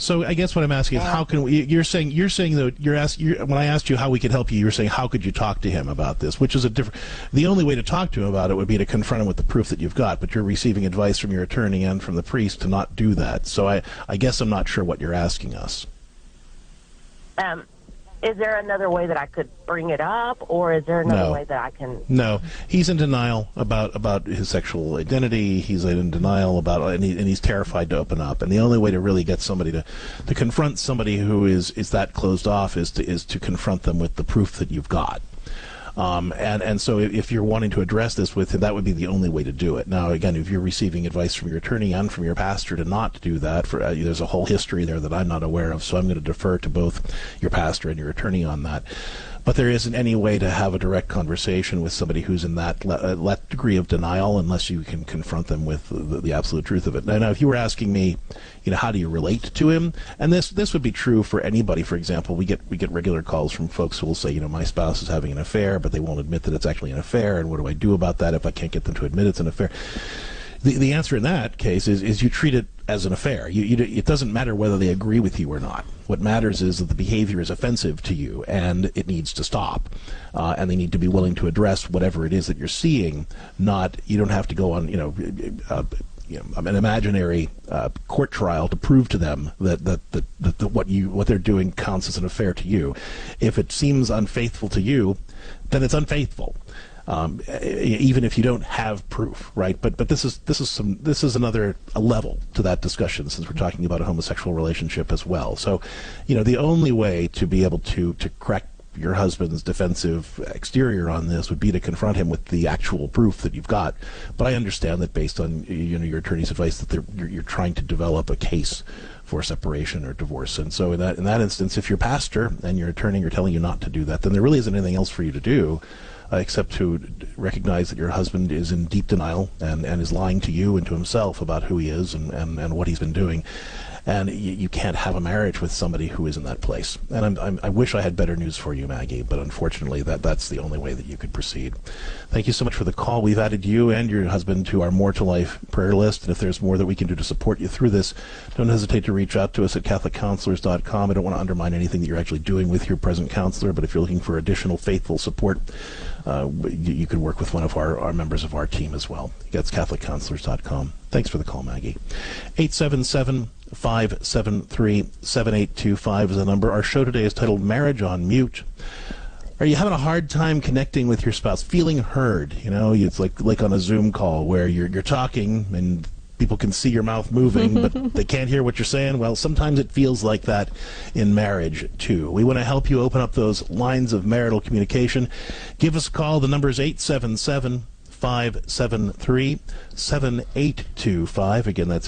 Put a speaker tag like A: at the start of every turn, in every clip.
A: So I guess what I'm asking is, how can we? You're saying that when I asked you how we could help you, you were saying how could you talk to him about this, which is a different. The only way to talk to him about it would be to confront him with the proof that you've got, but you're receiving advice from your attorney and from the priest to not do that. So I guess I'm not sure what you're asking us.
B: Is there another way that I could bring it up, or is there another way that I can?
A: No, he's in denial about his sexual identity. He's in denial about, and he's terrified to open up. And the only way to really get somebody to confront somebody who is that closed off is to confront them with the proof that you've got. And so if you're wanting to address this with him, that would be the only way to do it. Now, again, if you're receiving advice from your attorney and from your pastor to not do that, there's a whole history there that I'm not aware of, so I'm going to defer to both your pastor and your attorney on that. But there isn't any way to have a direct conversation with somebody who's in that degree of denial unless you can confront them with the absolute truth of it. Now, if you were asking me, how do you relate to him? And this would be true for anybody. For example, we get regular calls from folks who will say, my spouse is having an affair, but they won't admit that it's actually an affair, and what do I do about that if I can't get them to admit it's an affair? The answer in that case is you treat it as an affair. It doesn't matter whether they agree with you or not. What matters is that the behavior is offensive to you and it needs to stop. And they need to be willing to address whatever it is that you're seeing. You don't have to go on, an imaginary court trial to prove to them that what they're doing counts as an affair to you. If it seems unfaithful to you, then it's unfaithful. Even if you don't have proof, right? But this is another level to that discussion, since we're talking about a homosexual relationship as well. So, the only way to be able to crack your husband's defensive exterior on this would be to confront him with the actual proof that you've got. But I understand that based on your attorney's advice that you're trying to develop a case for separation or divorce. And so in that instance, if your pastor and your attorney are telling you not to do that, then there really isn't anything else for you to do. Except to recognize that your husband is in deep denial and is lying to you and to himself about who he is and what he's been doing. And you can't have a marriage with somebody who is in that place. And I wish I had better news for you, Maggie, but unfortunately that's the only way that you could proceed. Thank you so much for the call. We've added you and your husband to our More to Life prayer list, and if there's more that we can do to support you through this, don't hesitate to reach out to us at CatholicCounselors.com. I don't want to undermine anything that you're actually doing with your present counselor, but if you're looking for additional faithful support, you could work with one of our members of our team as well. That's CatholicCounselors.com. Thanks for the call, Maggie. 877-573-7825 is the number. Our show today is titled Marriage on Mute. Are you having a hard time connecting with your spouse, feeling heard? It's like on a Zoom call where you're talking and people can see your mouth moving, but they can't hear what you're saying. Well, sometimes it feels like that in marriage, too. We want to help you open up those lines of marital communication. Give us a call. The number is 877-573-7825. Again, that's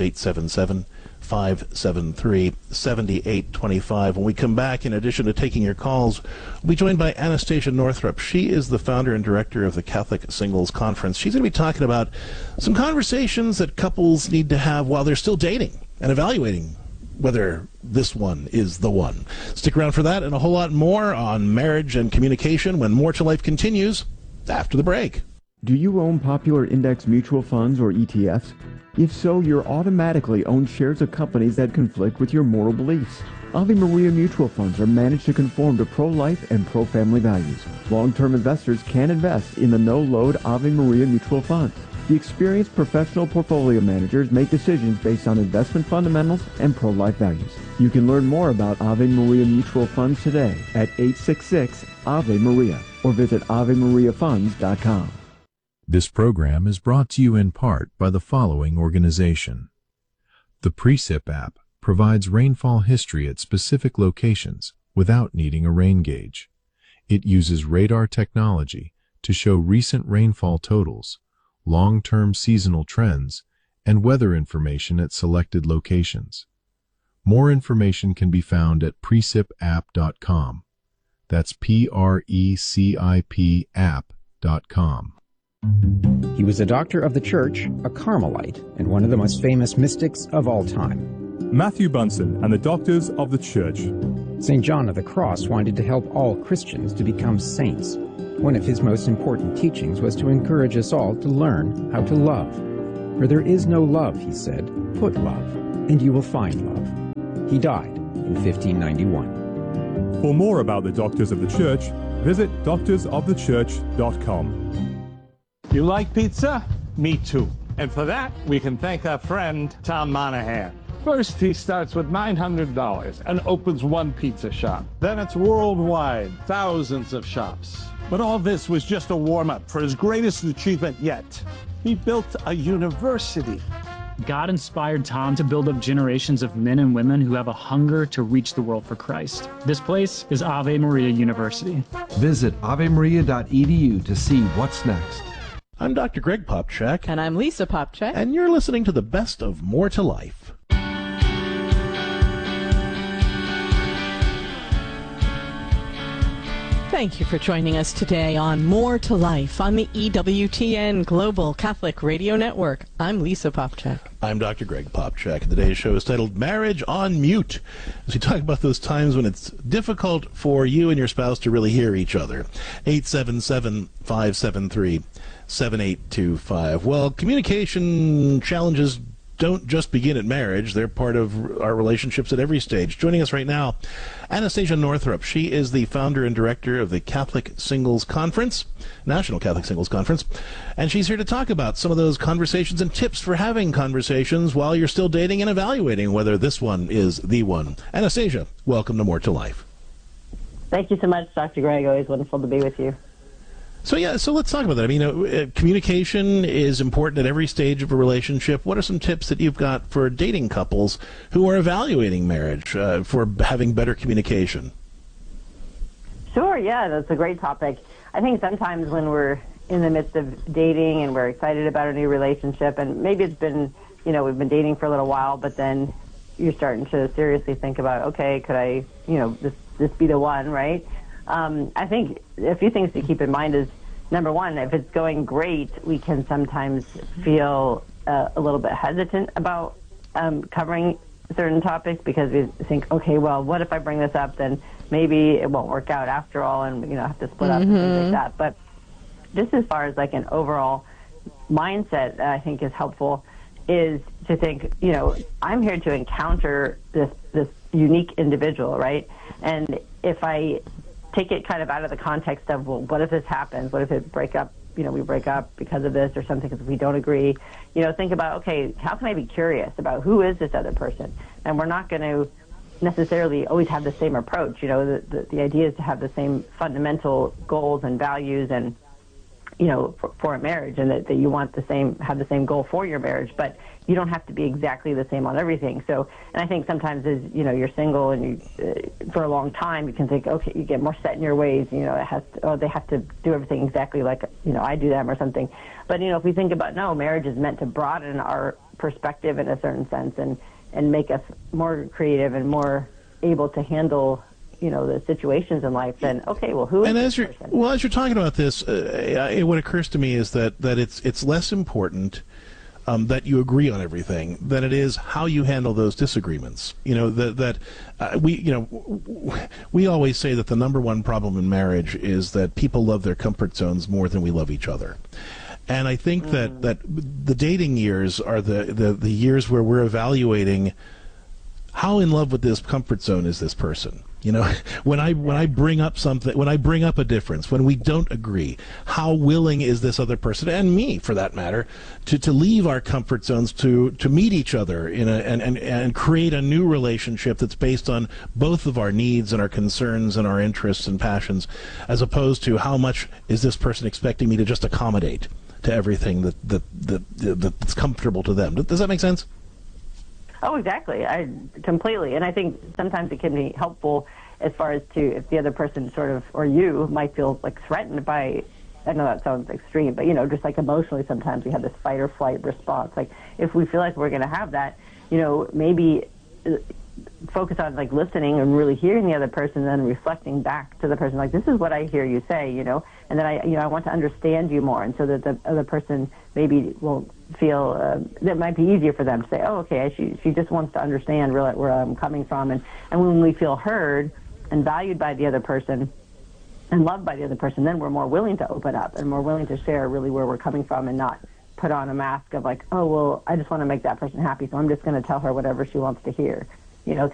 A: 877-573-7825. When we come back, in addition to taking your calls, we'll be joined by Anastasia Northrup. She is the founder and director of the Catholic Singles Conference. She's going to be talking about some conversations that couples need to have while they're still dating and evaluating whether this one is the one. Stick around for that and a whole lot more on marriage and communication when More to Life continues after the break.
C: Do you own popular index mutual funds or ETFs? If so, you're automatically owned shares of companies that conflict with your moral beliefs. Ave Maria mutual funds are managed to conform to pro-life and pro-family values. Long-term investors can invest in the no-load Ave Maria mutual funds. The experienced professional portfolio managers make decisions based on investment fundamentals and pro-life values. You can learn more about Ave Maria mutual funds today at 866-AVE-MARIA or visit AveMariaFunds.com.
D: This program is brought to you in part by the following organization. The Precip app provides rainfall history at specific locations without needing a rain gauge. It uses radar technology to show recent rainfall totals, long-term seasonal trends, and weather information at selected locations. More information can be found at precipapp.com. That's PRECIP app.com.
E: He was a doctor of the church, a Carmelite, and one of the most famous mystics of all time.
F: Matthew Bunson and the Doctors of the Church.
E: St. John of the Cross wanted to help all Christians to become saints. One of his most important teachings was to encourage us all to learn how to love. Where there is no love, he said, put love, and you will find love. He died in 1591.
F: For more about the Doctors of the Church, visit doctorsofthechurch.com.
G: You like pizza? Me too. And for that, we can thank our friend, Tom Monahan. First, he starts with $900 and opens one pizza shop. Then it's worldwide, thousands of shops. But all this was just a warm-up for his greatest achievement yet. He built a university.
H: God inspired Tom to build up generations of men and women who have a hunger to reach the world for Christ. This place is Ave Maria University.
I: Visit avemaria.edu to see what's next.
A: I'm Dr. Greg Popcak.
J: And I'm Lisa Popcak.
A: And you're listening to the best of More to Life.
J: Thank you for joining us today on More to Life on the EWTN Global Catholic Radio Network. I'm Lisa Popcak.
A: I'm Dr. Greg Popcak. Today's show is titled Marriage on Mute, as we talk about those times when it's difficult for you and your spouse to really hear each other. 877-573-7825. Well, communication challenges don't just begin at marriage. They're part of our relationships at every stage. Joining us right now, Anastasia Northrup. She is the founder and director of the Catholic Singles Conference, National Catholic Singles Conference, and she's here to talk about some of those conversations and tips for having conversations while you're still dating and evaluating whether this one is the one. Anastasia, welcome to More to Life.
B: Thank you so much, Dr. Greg. Always wonderful to be with you.
A: So let's talk about that. I mean, communication is important at every stage of a relationship. What are some tips that you've got for dating couples who are evaluating marriage for having better communication?
B: Sure, yeah, that's a great topic. I think sometimes when we're in the midst of dating and we're excited about a new relationship, and maybe it's been, we've been dating for a little while, but then you're starting to seriously think about, okay, could I, this be the one, right? I think a few things to keep in mind is, number one, if it's going great, we can sometimes feel a little bit hesitant about covering certain topics because we think, okay, well, what if I bring this up? Then maybe it won't work out after all, and have to split up and things like that. But just as far as like an overall mindset that I think is helpful is to think, I'm here to encounter this unique individual, right? And if I take it kind of out of the context of, well, what if this happens? What if we break up because of this or something because we don't agree? Think about, okay, how can I be curious about who is this other person? And we're not going to necessarily always have the same approach. The idea is to have the same fundamental goals and values and, for a marriage, and that you want have the same goal for your marriage, but you don't have to be exactly the same on everything. So, and I think sometimes as, you're single and for a long time, you can think, okay, you get more set in your ways, they have to do everything exactly like, I do them or something. But, if we think about, no, marriage is meant to broaden our perspective in a certain sense and make us more creative and more able to handle the situations in life, then okay, well, who is this person?
A: Well, as you're talking about this, what occurs to me is that it's less important that you agree on everything than it is how you handle those disagreements. We always say that the number one problem in marriage is that people love their comfort zones more than we love each other. And I think that the dating years are the years where we're evaluating how in love with this comfort zone is this person. When I bring up something, when I bring up a difference, when we don't agree, how willing is this other person, and me for that matter, to leave our comfort zones to meet each other and create a new relationship that's based on both of our needs and our concerns and our interests and passions, as opposed to how much is this person expecting me to just accommodate to everything that's comfortable to them. Does that make sense?
B: Oh, exactly. I completely. And I think sometimes it can be helpful as far as to if the other person sort of, or you might feel like threatened by, I know that sounds extreme, but, just like emotionally sometimes we have this fight or flight response. Like if we feel like we're going to have that, maybe focus on like listening and really hearing the other person, then reflecting back to the person, like, this is what I hear you say, and then I want to understand you more. And so that the other person maybe will feel that might be easier for them to say, oh, okay, she just wants to understand really where I'm coming from. And when we feel heard and valued by the other person and loved by the other person, then we're more willing to open up and more willing to share really where we're coming from and not put on a mask of like, oh, well, I just want to make that person happy, so I'm just going to tell her whatever she wants to hear. Because